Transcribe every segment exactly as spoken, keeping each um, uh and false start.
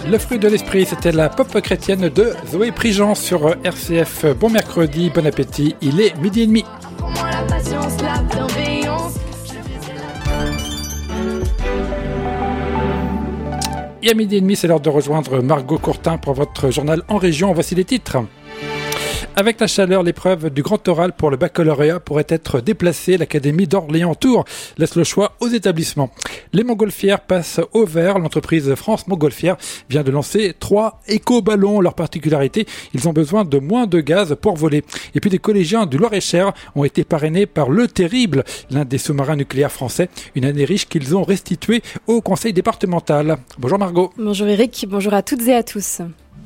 Le fruit de l'esprit, c'était la pop chrétienne de Zoé Prigent sur R C F. Bon mercredi, bon appétit, il est midi et demi. Et à midi et demi, c'est l'heure de rejoindre Margot Courtin pour votre journal en région. Voici les titres. Avec la chaleur, l'épreuve du grand oral pour le baccalauréat pourrait être déplacée. L'Académie d'Orléans-Tours laisse le choix aux établissements. Les montgolfières passent au vert. L'entreprise France Montgolfière vient de lancer trois éco-ballons. Leur particularité, ils ont besoin de moins de gaz pour voler. Et puis des collégiens du Loir-et-Cher ont été parrainés par Le Terrible, l'un des sous-marins nucléaires français. Une année riche qu'ils ont restituée au conseil départemental. Bonjour Margot. Bonjour Eric, bonjour à toutes et à tous.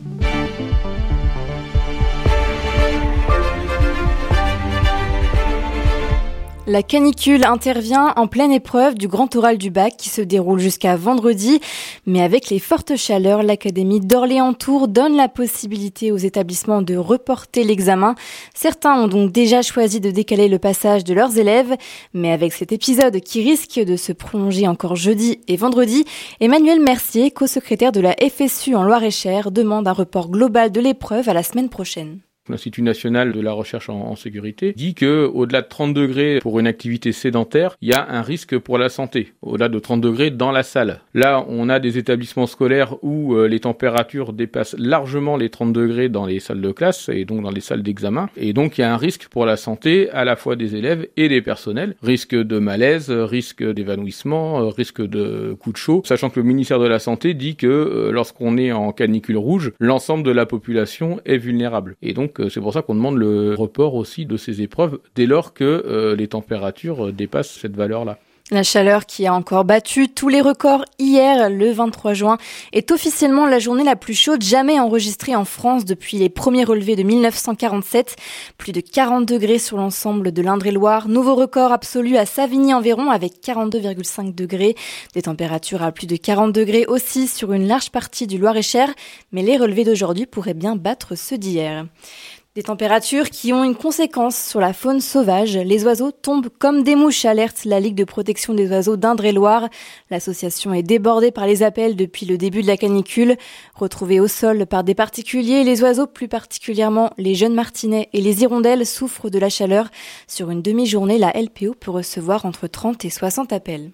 La canicule intervient en pleine épreuve du grand oral du bac qui se déroule jusqu'à vendredi. Mais avec les fortes chaleurs, l'Académie d'Orléans-Tours donne la possibilité aux établissements de reporter l'examen. Certains ont donc déjà choisi de décaler le passage de leurs élèves. Mais avec cet épisode qui risque de se prolonger encore jeudi et vendredi, Emmanuel Mercier, co-secrétaire de la F S U en Loir-et-Cher, demande un report global de l'épreuve à la semaine prochaine. L'Institut national de la recherche en, en sécurité dit que au-delà de trente degrés pour une activité sédentaire, il y a un risque pour la santé. Au-delà de trente degrés dans la salle. Là, on a des établissements scolaires où euh, les températures dépassent largement les trente degrés dans les salles de classe et donc dans les salles d'examen. Et donc, il y a un risque pour la santé à la fois des élèves et des personnels. Risque de malaise, risque d'évanouissement, euh, risque de coup de chaud. Sachant que le ministère de la Santé dit que euh, lorsqu'on est en canicule rouge, l'ensemble de la population est vulnérable. Et donc, c'est pour ça qu'on demande le report aussi de ces épreuves dès lors que euh, les températures dépassent cette valeur-là. La chaleur qui a encore battu tous les records hier, le vingt-trois juin, est officiellement la journée la plus chaude jamais enregistrée en France depuis les premiers relevés de dix-neuf cent quarante-sept. Plus de quarante degrés sur l'ensemble de l'Indre-et-Loire. Nouveau record absolu à Savigny-Environ avec quarante-deux virgule cinq degrés. Des températures à plus de quarante degrés aussi sur une large partie du Loir-et-Cher. Mais les relevés d'aujourd'hui pourraient bien battre ceux d'hier. Des températures qui ont une conséquence sur la faune sauvage. Les oiseaux tombent comme des mouches, alerte la Ligue de protection des oiseaux d'Indre-et-Loire. L'association est débordée par les appels depuis le début de la canicule. Retrouvés au sol par des particuliers, les oiseaux, plus particulièrement les jeunes martinets et les hirondelles, souffrent de la chaleur. Sur une demi-journée, la L P O peut recevoir entre trente et soixante appels.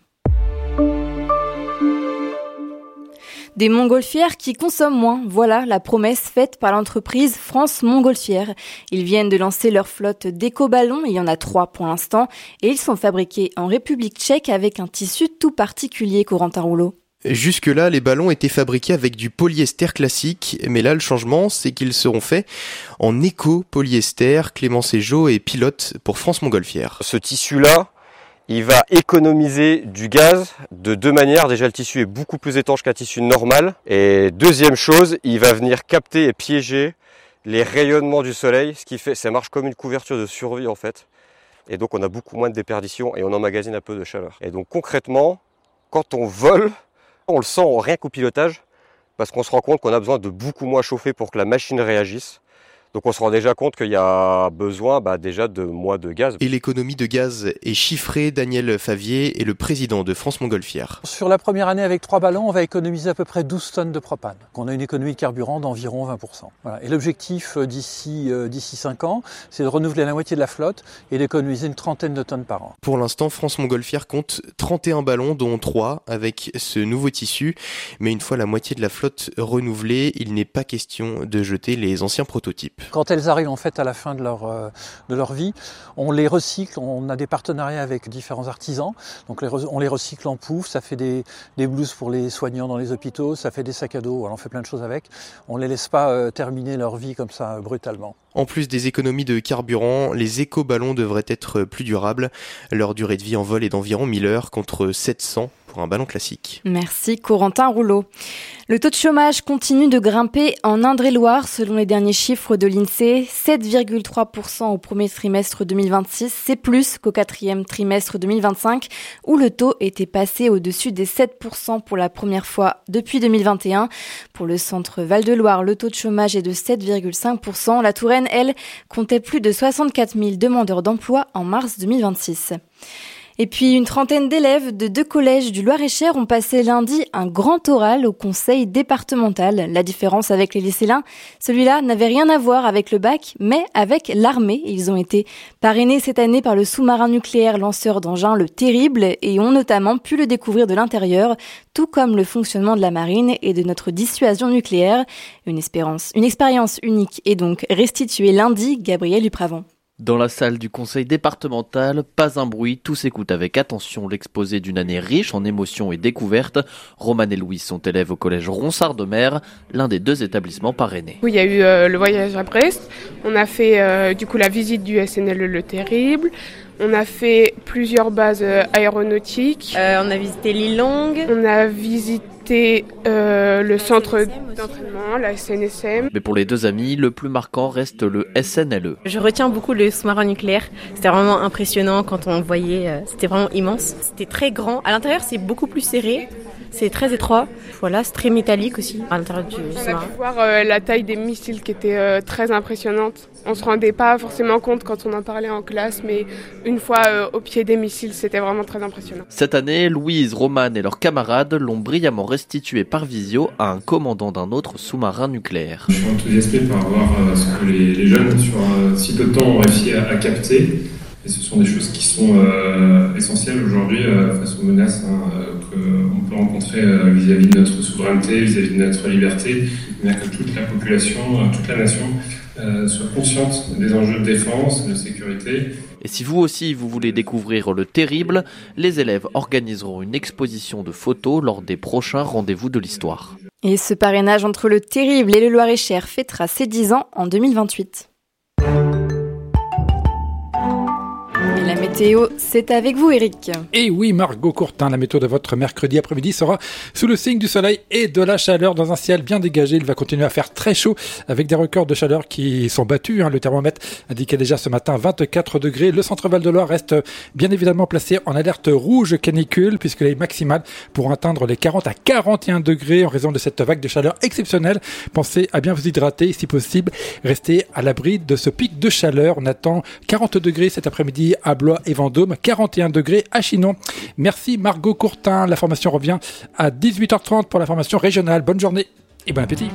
Des montgolfières qui consomment moins. Voilà la promesse faite par l'entreprise France Montgolfière. Ils viennent de lancer leur flotte d'éco-ballons. Il y en a trois pour l'instant. Et ils sont fabriqués en République tchèque avec un tissu tout particulier, Corentin Rouleau. Jusque-là, les ballons étaient fabriqués avec du polyester classique, mais là, le changement, c'est qu'ils seront faits en éco-polyester. Clémence Ejo est pilote pour France Montgolfière. Ce tissu-là, il va économiser du gaz de deux manières. Déjà, le tissu est beaucoup plus étanche qu'un tissu normal. Et deuxième chose, il va venir capter et piéger les rayonnements du soleil, ce qui fait, ça marche comme une couverture de survie en fait. Et donc, on a beaucoup moins de déperdition et on emmagasine un peu de chaleur. Et donc, concrètement, quand on vole, on le sent rien qu'au pilotage, parce qu'on se rend compte qu'on a besoin de beaucoup moins chauffer pour que la machine réagisse. Donc on se rend déjà compte qu'il y a besoin bah, déjà de moins de gaz. Et l'économie de gaz est chiffrée. Daniel Favier est le président de France Montgolfière. Sur la première année avec trois ballons, on va économiser à peu près douze tonnes de propane. On a une économie de carburant d'environ vingt pour cent. Voilà. Et l'objectif d'ici, euh, d'ici cinq ans, c'est de renouveler la moitié de la flotte et d'économiser une trentaine de tonnes par an. Pour l'instant, France Montgolfière compte trente et un ballons, dont trois avec ce nouveau tissu. Mais une fois la moitié de la flotte renouvelée, il n'est pas question de jeter les anciens prototypes. Quand elles arrivent en fait à la fin de leur, euh, de leur vie, on les recycle, on a des partenariats avec différents artisans, donc les re- on les recycle en pouf, ça fait des, des blouses pour les soignants dans les hôpitaux, ça fait des sacs à dos, alors on fait plein de choses avec, on les laisse pas euh, terminer leur vie comme ça euh, brutalement. En plus des économies de carburant, les éco-ballons devraient être plus durables. Leur durée de vie en vol est d'environ mille heures contre sept cents pour un ballon classique. Merci Corentin Rouleau. Le taux de chômage continue de grimper en Indre-et-Loire selon les derniers chiffres de l'INSEE. sept virgule trois pour cent au premier trimestre deux mille vingt-six, c'est plus qu'au quatrième trimestre deux mille vingt-cinq où le taux était passé au-dessus des sept pour cent pour la première fois depuis deux mille vingt et un. Pour le centre Val-de-Loire, le taux de chômage est de sept virgule cinq pour cent. La Touraine, elle, comptait plus de soixante-quatre mille demandeurs d'emploi en mars deux mille vingt-six. Et puis une trentaine d'élèves de deux collèges du Loir-et-Cher ont passé lundi un grand oral au conseil départemental. La différence avec les lycéens, celui-là n'avait rien à voir avec le bac, mais avec l'armée. Ils ont été parrainés cette année par le sous-marin nucléaire lanceur d'engins Le Terrible et ont notamment pu le découvrir de l'intérieur, tout comme le fonctionnement de la marine et de notre dissuasion nucléaire. Une expérience, une expérience unique est donc restituée lundi. Gabriel Dupravant. Dans la salle du conseil départemental, pas un bruit, tous écoutent avec attention l'exposé d'une année riche en émotions et découvertes. Romane et Louise sont élèves au collège Ronsard-de-Mer, l'un des deux établissements parrainés. Oui, il y a eu euh, le voyage à Brest, on a fait euh, du coup la visite du S N L E Le Terrible, on a fait plusieurs bases euh, aéronautiques. Euh, on a visité l'île Longue. On a visité euh, le centre d'entraînement, la S N S M. Mais pour les deux amis, le plus marquant reste le S N L E. Je retiens beaucoup le sous-marin nucléaire. C'était vraiment impressionnant quand on le voyait. Euh, c'était vraiment immense. C'était très grand. À l'intérieur, c'est beaucoup plus serré. C'est très étroit. Voilà, c'est très métallique aussi à l'intérieur du sous-marin. sous-marin. On a pu voir euh, la taille des missiles qui était euh, très impressionnante. On se rendait pas forcément compte quand on en parlait en classe, mais une fois euh, au pied des missiles, c'était vraiment très impressionnant. Cette année, Louise, Romane et leurs camarades l'ont brillamment restitué par visio à un commandant d'un autre sous-marin nucléaire. Je suis enthousiasmé par voir euh, ce que les, les jeunes, sur euh, si peu de temps, ont réussi à, à capter. Et ce sont des choses qui sont euh, essentielles aujourd'hui euh, face aux menaces hein, euh, qu'on peut rencontrer euh, vis-à-vis de notre souveraineté, vis-à-vis de notre liberté, mais que toute la population, euh, toute la nation euh, soit consciente des enjeux de défense, de sécurité. Et si vous aussi vous voulez découvrir Le Terrible, les élèves organiseront une exposition de photos lors des prochains rendez-vous de l'histoire. Et ce parrainage entre Le Terrible et le Loir-et-Cher fêtera ses dix ans en deux mille vingt-huit. La météo, c'est avec vous, Eric. Et oui, Margot Courtin, la météo de votre mercredi après-midi sera sous le signe du soleil et de la chaleur dans un ciel bien dégagé. Il va continuer à faire très chaud avec des records de chaleur qui sont battus. Hein. Le thermomètre indiquait déjà ce matin vingt-quatre degrés. Le centre Val-de-Loire reste bien évidemment placé en alerte rouge canicule puisque les maximales pourront atteindre les quarante à quarante et un degrés en raison de cette vague de chaleur exceptionnelle. Pensez à bien vous hydrater si possible. Restez à l'abri de ce pic de chaleur. On attend quarante degrés cet après-midi à Blois et Vendôme, quarante et un degrés à Chinon. Merci Margot Courtin. La formation revient à dix-huit heures trente pour la formation régionale. Bonne journée et bon appétit.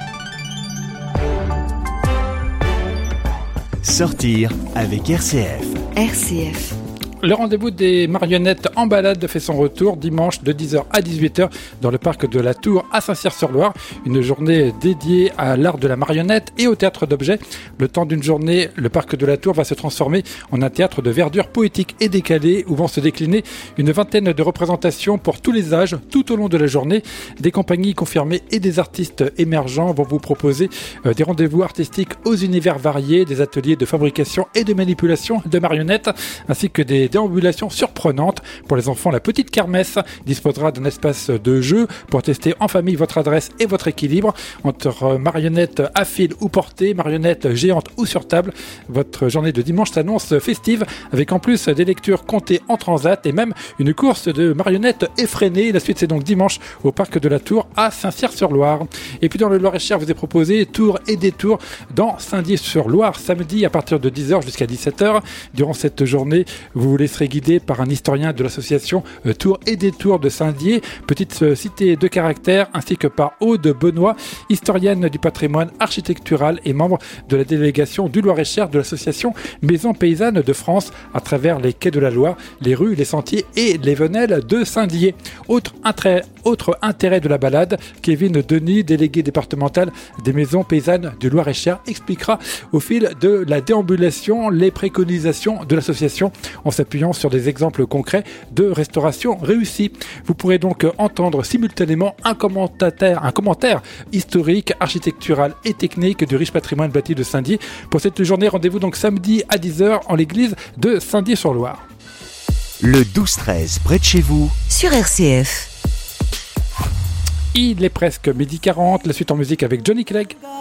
Sortir avec R C F. R C F. Le rendez-vous des marionnettes en balade fait son retour dimanche de dix heures à dix-huit heures dans le parc de la Tour à Saint-Cyr-sur-Loire. Une journée dédiée à l'art de la marionnette et au théâtre d'objets. Le temps d'une journée, le parc de la Tour va se transformer en un théâtre de verdure poétique et décalé où vont se décliner une vingtaine de représentations pour tous les âges tout au long de la journée. Des compagnies confirmées et des artistes émergents vont vous proposer euh, des rendez-vous artistiques aux univers variés, des ateliers de fabrication et de manipulation de marionnettes ainsi que des déambulations surprenantes. Pour les enfants, la petite kermesse disposera d'un espace de jeu pour tester en famille votre adresse et votre équilibre entre marionnettes à fil ou portée, marionnettes géantes ou sur table. Votre journée de dimanche s'annonce festive avec en plus des lectures comptées en transat et même une course de marionnettes effrénée. La suite c'est donc dimanche au parc de la Tour à Saint-Cyr-sur-Loire. Et puis dans le Loir-et-Cher, vous est proposé tour et détour dans Saint-Dié-sur-Loire samedi à partir de dix heures jusqu'à dix-sept heures. Durant cette journée, vous vous laisserez guider par un historien de l'association Tour et Détour de Saint-Dié, petite cité de caractère, ainsi que par Aude Benoît, historienne du patrimoine architectural et membre de la délégation du Loir-et-Cher de l'association Maison Paysanne de France, à travers les quais de la Loire, les rues, les sentiers et les venelles de Saint-Dié. Autre, intérêt, autre intérêt de la balade, Kevin Denis, délégué départemental des Maisons Paysannes du Loir-et-Cher, expliquera au fil de la déambulation les préconisations de l'association en s'appuyant sur des exemples concrets de restauration réussie. Vous pourrez donc entendre simultanément un commentaire, un commentaire historique, architectural et technique du riche patrimoine bâti de Saint-Dié. Pour cette journée, rendez-vous donc samedi à dix heures en l'église de Saint-Dié-sur-Loire. Le douze treize, près de chez vous, sur R C F. Il est presque midi quarante, la suite en musique avec Johnny Clegg.